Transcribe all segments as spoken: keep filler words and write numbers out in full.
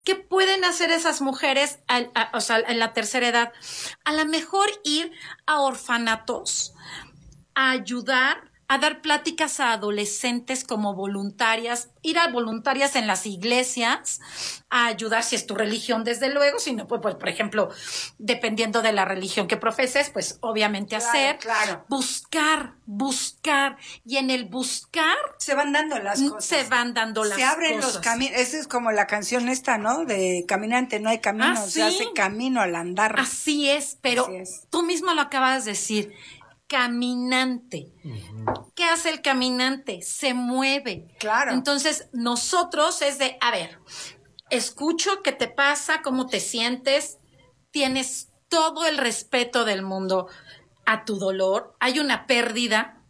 ¿Qué pueden hacer esas mujeres a, a, o sea, en la tercera edad? A lo mejor ir a orfanatos, a ayudar, a dar pláticas a adolescentes como voluntarias, ir a voluntarias en las iglesias, a ayudar si es tu religión, desde luego, si no, pues, pues por ejemplo, dependiendo de la religión que profeses, pues obviamente claro, hacer, claro. buscar, buscar, y en el buscar se van dando las cosas. Se van dando las cosas. Se abren los caminos. Esa es como la canción esta, ¿no? De caminante no hay camino, ¿Ah, sí? Se hace camino al andar. Así es, pero Así es. Tú mismo lo acabas de decir. Caminante. Uh-huh. ¿Qué hace el caminante? Se mueve. Claro. Entonces, nosotros es de, a ver, escucho qué te pasa, cómo te sientes, tienes todo el respeto del mundo a tu dolor, hay una pérdida,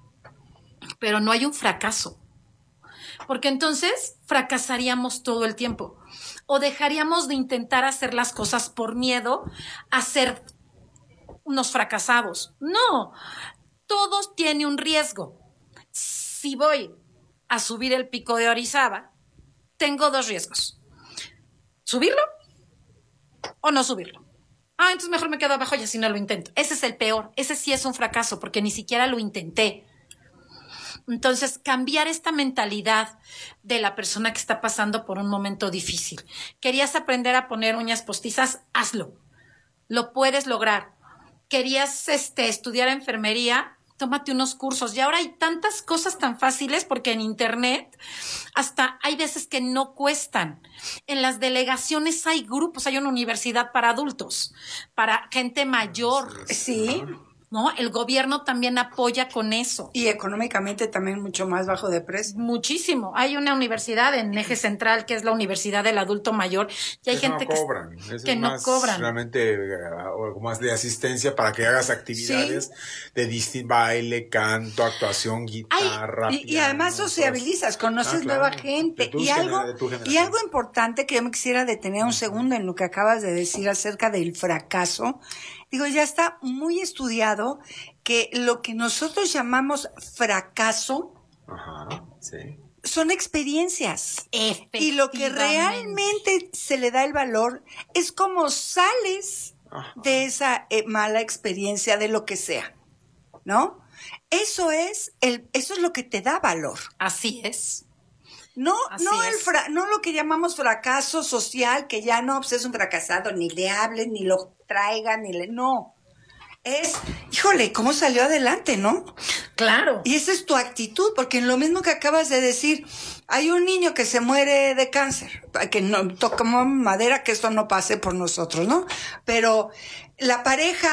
pero no hay un fracaso. Porque entonces fracasaríamos todo el tiempo o dejaríamos de intentar hacer las cosas por miedo a ser unos fracasados. No, todo tiene un riesgo. Si voy a subir el pico de Orizaba, tengo dos riesgos. ¿Subirlo o no subirlo? Ah, entonces mejor me quedo abajo y así no lo intento. Ese es el peor. Ese sí es un fracaso porque ni siquiera lo intenté. Entonces, cambiar esta mentalidad de la persona que está pasando por un momento difícil. ¿Querías aprender a poner uñas postizas? Hazlo. Lo puedes lograr. ¿Querías este, estudiar enfermería? Tómate unos cursos. Y ahora hay tantas cosas tan fáciles porque en internet hasta hay veces que no cuestan. En las delegaciones hay grupos, hay una universidad para adultos, para gente mayor. Sí. ¿No? El gobierno también apoya con eso. Y económicamente también mucho más bajo de precio. Muchísimo. Hay una universidad en Eje Central que es la Universidad del Adulto Mayor y hay eso gente no cobran. que, eso que es no más cobran. Realmente algo más de asistencia para que hagas actividades sí. de distin- baile, canto, actuación, guitarra. Ay, y, piano, y además sociabilizas, conoces ah, claro. nueva gente. Y algo, y algo importante que yo me quisiera detener un segundo en lo que acabas de decir acerca del fracaso. Digo, ya está muy estudiado que lo que nosotros llamamos fracaso Ajá, sí. son experiencias. Y lo que realmente se le da el valor es cómo sales Ajá. de esa eh, mala experiencia, de lo que sea, ¿no? Eso es, el, eso es lo que te da valor. Así es. No, Así no, es. el fra- no lo que llamamos fracaso social, que ya no pues es un fracasado, ni le hablen, ni lo traigan, ni le... No. Es, híjole, ¿cómo salió adelante, no? Claro. Y esa es tu actitud, porque en lo mismo que acabas de decir, hay un niño que se muere de cáncer, que no tocamos madera que esto no pase por nosotros, ¿no? Pero la pareja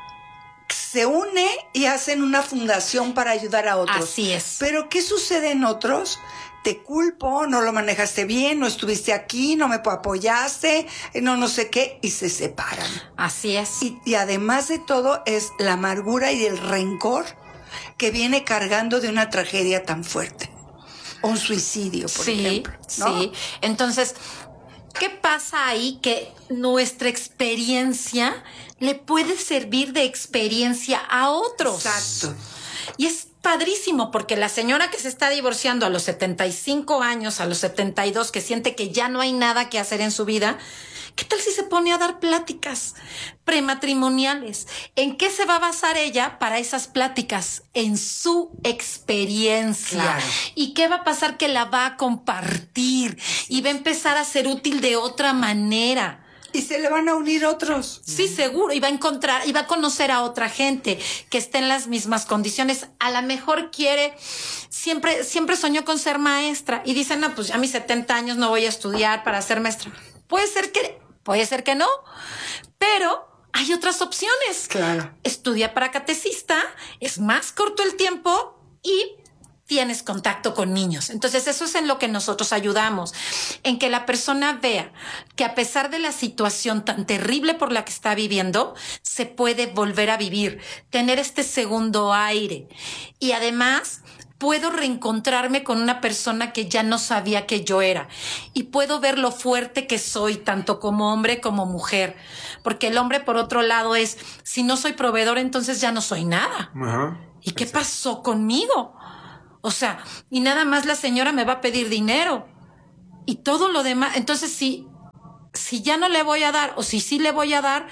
se une y hacen una fundación para ayudar a otros. Así es. Pero ¿qué sucede en otros? Te culpo, no lo manejaste bien, no estuviste aquí, no me apoyaste, no no sé qué, y se separan. Así es. Y, y además de todo es la amargura y el rencor que viene cargando de una tragedia tan fuerte. O un suicidio, por sí, ejemplo, ¿no? Sí, entonces, ¿qué pasa ahí? Que nuestra experiencia le puede servir de experiencia a otros. Exacto. Y es padrísimo porque la señora que se está divorciando a los setenta y cinco años, a los setenta y dos, que siente que ya no hay nada que hacer en su vida, ¿qué tal si se pone a dar pláticas prematrimoniales? ¿En qué se va a basar ella para esas pláticas? En su experiencia. Claro. ¿Y qué va a pasar? Que la va a compartir y va a empezar a ser útil de otra manera. Y se le van a unir otros. Sí, seguro. Y va a encontrar, y va a conocer a otra gente que esté en las mismas condiciones. A lo mejor quiere, siempre, siempre soñó con ser maestra. Y dice, no, pues ya a mis setenta años no voy a estudiar para ser maestra. Puede ser que, puede ser que no. Pero hay otras opciones. Claro. Estudia para catecista, es más corto el tiempo y tienes contacto con niños. Entonces, eso es en lo que nosotros ayudamos, en que la persona vea que a pesar de la situación tan terrible por la que está viviendo, se puede volver a vivir, tener este segundo aire. Y además, puedo reencontrarme con una persona que ya no sabía que yo era. Y puedo ver lo fuerte que soy, tanto como hombre como mujer. Porque el hombre, por otro lado, es, si no soy proveedor, entonces ya no soy nada. Ajá. ¿Y qué pasó conmigo? O sea, y nada más la señora me va a pedir dinero. Y todo lo demás. Entonces, si si ya no le voy a dar o si sí le voy a dar,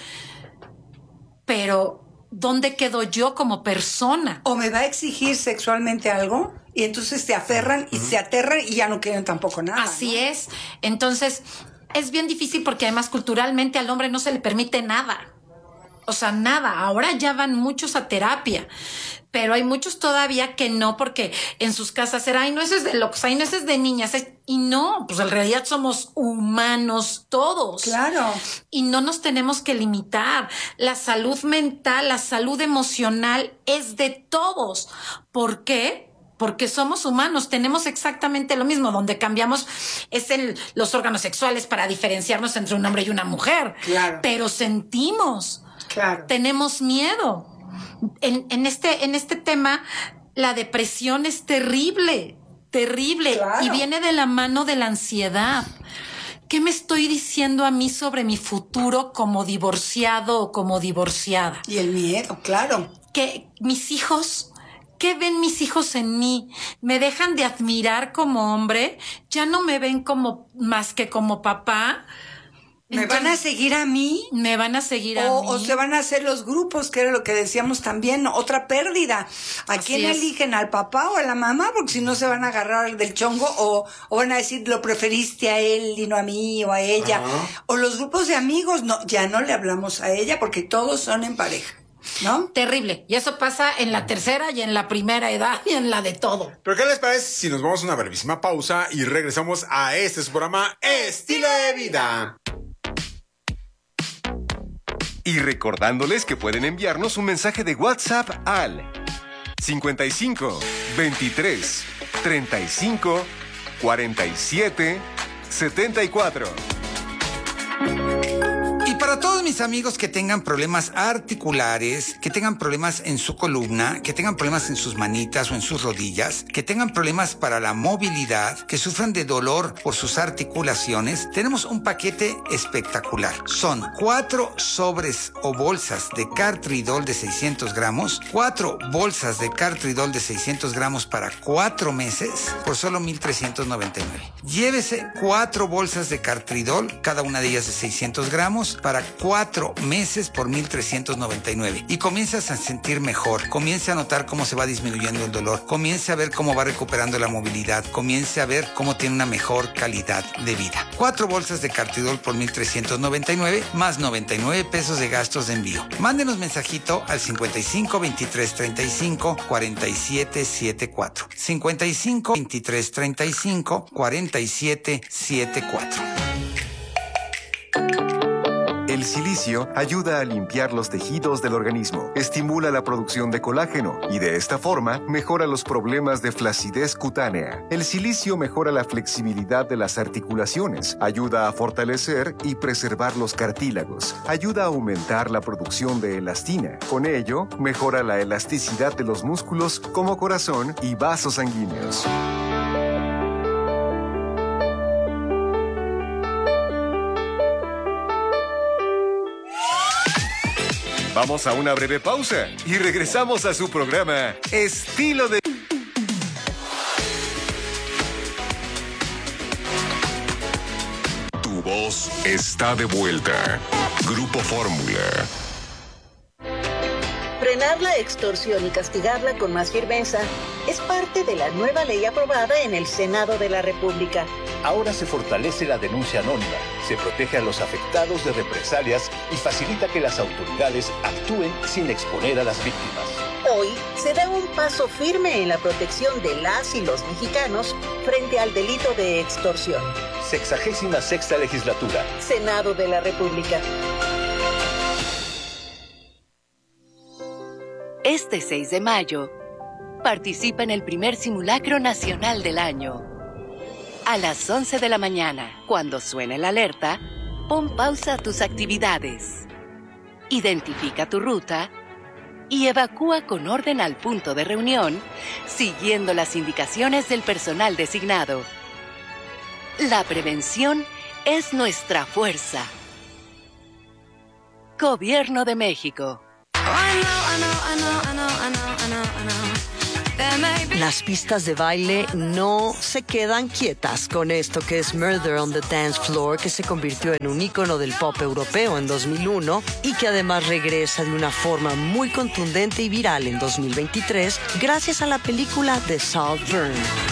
pero ¿dónde quedo yo como persona? O me va a exigir sexualmente algo y entonces te aferran y uh-huh. se aterran y ya no quieren tampoco nada. Así ¿no? es. Entonces, es bien difícil porque además culturalmente al hombre no se le permite nada. O sea, nada. Ahora ya van muchos a terapia, pero hay muchos todavía que no, porque en sus casas era, ay, no, eso es de locos, ay, no, eso es de niñas. Y no, pues en realidad somos humanos todos. Claro. Y no nos tenemos que limitar. La salud mental, la salud emocional es de todos. ¿Por qué? Porque somos humanos, tenemos exactamente lo mismo. Donde cambiamos es en los órganos sexuales para diferenciarnos entre un hombre y una mujer. Claro. Pero sentimos. Claro. Tenemos miedo. En, en, este, en este tema, la depresión es terrible, terrible. Claro. Y viene de la mano de la ansiedad. ¿Qué me estoy diciendo a mí sobre mi futuro como divorciado o como divorciada? Y el miedo, claro. Que mis hijos... ¿Qué ven mis hijos en mí? ¿Me dejan de admirar como hombre? ¿Ya no me ven como más que como papá? ¿Me Entonces, van a seguir a mí? ¿Me van a seguir o, a mí? O se van a hacer los grupos, que era lo que decíamos también, otra pérdida. ¿A Así quién es. eligen? ¿Al papá o a la mamá? Porque si no se van a agarrar del chongo o, o van a decir, lo preferiste a él y no a mí o a ella. Uh-huh. O los grupos de amigos, no, ya no le hablamos a ella porque todos son en pareja. ¿No? Terrible. Y eso pasa en la tercera y en la primera edad y en la de todo. ¿Pero qué les parece si nos vamos a una brevísima pausa y regresamos a este su programa Estilo de Vida? Y recordándoles que pueden enviarnos un mensaje de WhatsApp al cincuenta y cinco, veintitrés, treinta y cinco, cuarenta y siete, setenta y cuatro. Y para todos mis amigos que tengan problemas articulares, que tengan problemas en su columna, que tengan problemas en sus manitas o en sus rodillas, que tengan problemas para la movilidad, que sufran de dolor por sus articulaciones, tenemos un paquete espectacular. Son cuatro sobres o bolsas de Cartridol de seiscientos gramos, cuatro bolsas de Cartridol de seiscientos gramos para cuatro meses por solo mil trescientos noventa y nueve. Llévese cuatro bolsas de Cartridol, cada una de ellas de seiscientos gramos, para cuatro meses por mil trescientos noventa y nueve. Y comienzas a sentir mejor, comienza a notar cómo se va disminuyendo el dolor, comienza a ver cómo va recuperando la movilidad, comienza a ver cómo tiene una mejor calidad de vida. Cuatro bolsas de Cartridol por mil trescientos noventa y nueve, más noventa y nueve pesos de gastos de envío. Mándenos mensajito al cincuenta y cinco, veintitrés, treinta y cinco, cuarenta y siete, setenta y cuatro. cincuenta y cinco, veintitrés, treinta y cinco, cuarenta y siete, setenta y cuatro. El silicio ayuda a limpiar los tejidos del organismo, estimula la producción de colágeno y de esta forma mejora los problemas de flacidez cutánea. El silicio mejora la flexibilidad de las articulaciones, ayuda a fortalecer y preservar los cartílagos, ayuda a aumentar la producción de elastina. Con ello, mejora la elasticidad de los músculos como corazón y vasos sanguíneos. Vamos a una breve pausa y regresamos a su programa Estilo de... Tu voz está de vuelta. Grupo Fórmula. Frenar la extorsión y castigarla con más firmeza es parte de la nueva ley aprobada en el Senado de la República. Ahora se fortalece la denuncia anónima, se protege a los afectados de represalias y facilita que las autoridades actúen sin exponer a las víctimas. Hoy se da un paso firme en la protección de las y los mexicanos frente al delito de extorsión. Sexagésima sexta legislatura. Senado de la República. Este seis de mayo, participa en el primer simulacro nacional del año. A las once de la mañana, cuando suene la alerta, pon pausa a tus actividades. Identifica tu ruta y evacúa con orden al punto de reunión, siguiendo las indicaciones del personal designado. La prevención es nuestra fuerza. Gobierno de México. Las pistas de baile no se quedan quietas con esto que es Murder on the Dance Floor, que se convirtió en un ícono del pop europeo en dos mil uno y que además regresa de una forma muy contundente y viral en dos mil veintitrés gracias a la película The Saltburn.